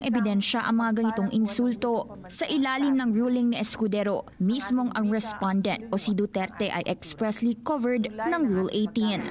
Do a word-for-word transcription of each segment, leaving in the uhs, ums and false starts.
Ebidensya ang mga ganitong insulto. Sa ilalim ng ruling ni Escudero, mismong ang respondent o si Duterte ay expressly covered ng Rule eighteen.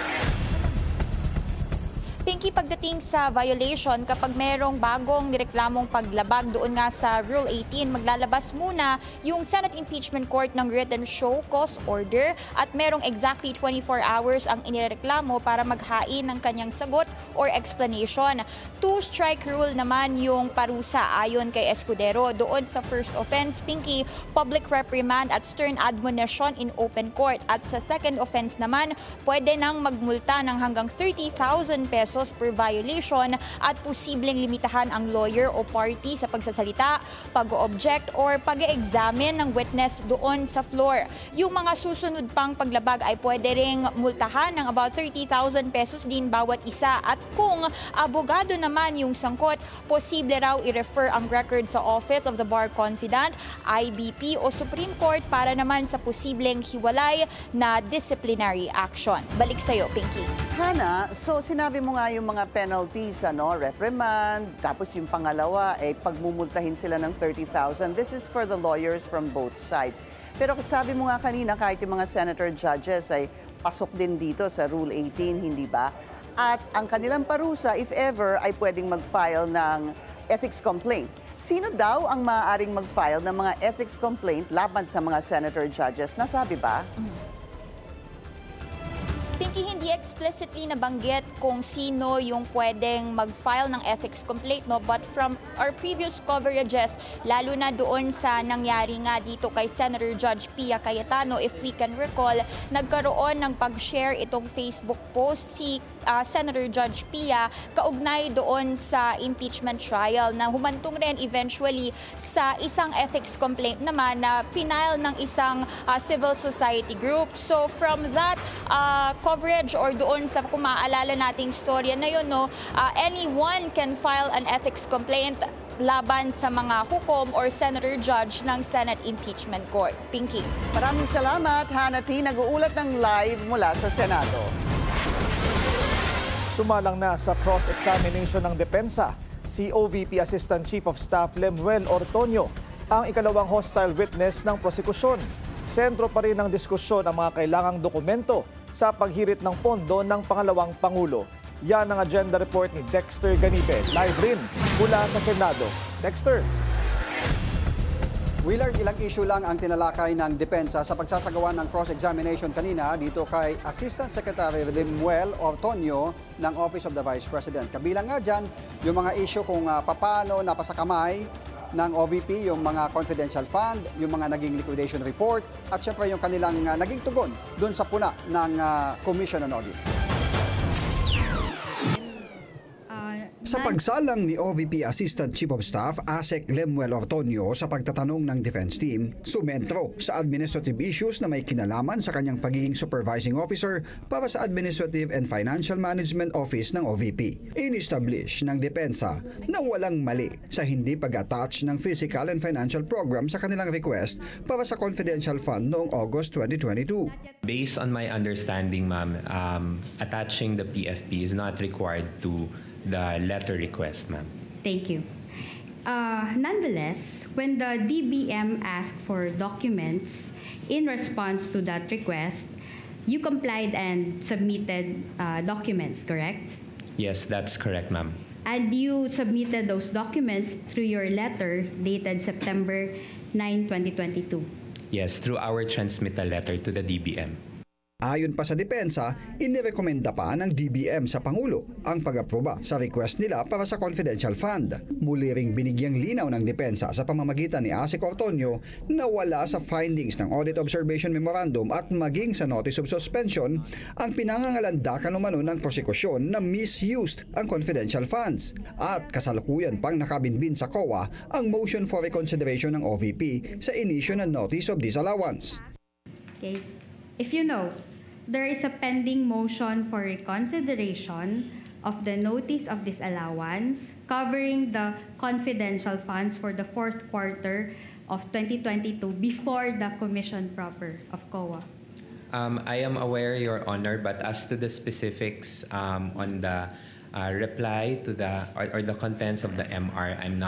Pinky, pagdating sa violation, kapag merong bagong nireklamong paglabag doon nga sa Rule eighteen, maglalabas muna yung Senate Impeachment Court ng written show cause order at merong exactly twenty-four hours ang inireklamo para maghain ng kanyang sagot or explanation. Two-strike rule naman yung parusa ayon kay Escudero. Doon sa first offense, Pinky, public reprimand at stern admonition in open court. At sa second offense naman, pwede nang magmulta ng hanggang thirty thousand pesos per violation at posibleng limitahan ang lawyer o party sa pagsasalita, pag-object or pag-examine ng witness doon sa floor. Yung mga susunod pang paglabag ay pwede ring multahan ng about thirty thousand pesos din bawat isa. At kung abogado naman yung sangkot, posible raw i-refer ang record sa Office of the Bar Confidant, I B P o Supreme Court para naman sa posibleng hiwalay na disciplinary action. Balik sa'yo, Pinky. Hana, so sinabi mo nga yung mga penalties, ano, reprimand, tapos yung pangalawa, eh, pagmumultahin sila ng thirty thousand. This is for the lawyers from both sides. Pero sabi mo nga kanina, kahit yung mga senator judges ay pasok din dito sa Rule eighteen, hindi ba? At ang kanilang parusa, if ever, ay pwedeng mag-file ng ethics complaint. Sino daw ang maaaring mag-file ng mga ethics complaint laban sa mga senator judges? Nasabi ba? Mm-hmm. Pinky, hindi explicitly nabanggit kung sino yung pwedeng mag-file ng ethics complaint, no? But from our previous coverages, lalo na doon sa nangyari nga dito kay Senator Judge Pia Cayetano, if we can recall, nagkaroon ng pag-share itong Facebook post si uh, Senator Judge Pia kaugnay doon sa impeachment trial na humantong rin eventually sa isang ethics complaint naman na final ng isang uh, civil society group. So from that uh, coverage or doon sa kung maaalala nating storya na yun, no, uh, anyone can file an ethics complaint laban sa mga hukom or senator judge ng Senate Impeachment Court. Pinky. Maraming salamat, Hana T. Nag-uulat ng live mula sa Senado. Sumalang na sa cross-examination ng depensa si O V P Assistant Chief of Staff Lemuel Ortonio, ang ikalawang hostile witness ng prosekusyon. Sentro pa rin ng diskusyon ang mga kailangang dokumento sa paghirit ng pondo ng pangalawang Pangulo. Yan ang agenda report ni Dexter Ganipe. Live rin mula sa Senado. Dexter. Willard, ilang issue lang ang tinalakay ng depensa sa pagsasagawa ng cross-examination kanina dito kay Assistant Secretary Lemuel Ortonio ng Office of the Vice President. Kabilang nga dyan yung mga issue kung uh, paano napasakamay ng O V P yung mga confidential fund, yung mga naging liquidation report, at syempre yung kanilang uh, naging tugon doon sa puna ng uh, Commission on Audit. Sa pagsalang ni O V P Assistant Chief of Staff Asec Lemuel Ortonio sa pagtatanong ng defense team, sumentro sa administrative issues na may kinalaman sa kanyang pagiging supervising officer para sa Administrative and Financial Management Office ng O V P. In-establish ng depensa na walang mali sa hindi pag-attach ng physical and financial program sa kanilang request para sa confidential fund noong August twenty twenty-two. Based on my understanding, ma'am, um, attaching the P F P is not required to the letter request, ma'am. Thank you. Uh, nonetheless, when the D B M asked for documents in response to that request, you complied and submitted uh, documents, correct? Yes, that's correct, ma'am. And you submitted those documents through your letter dated September ninth, twenty twenty-two. Yes, through our transmittal letter to the D B M. Ayon pa sa depensa, inirekomenda pa ng D B M sa Pangulo ang pag-aproba sa request nila para sa confidential fund. Muli ring binigyang linaw ng depensa sa pamamagitan ni Asec Ortonio na wala sa findings ng Audit Observation Memorandum at maging sa Notice of Suspension ang pinangangalandakan umano ng prosekusyon na misused ang confidential funds. At kasalukuyan pang nakabinbin sa C O A ang motion for reconsideration ng O V P sa issue ng Notice of Disallowance. Okay. If you know, there is a pending motion for reconsideration of the notice of disallowance covering the confidential funds for the fourth quarter of twenty twenty-two before the commission proper of C O A. Um, I am aware, Your Honor, but as to the specifics um, on the uh, reply to the or, or the contents of the M R, I'm not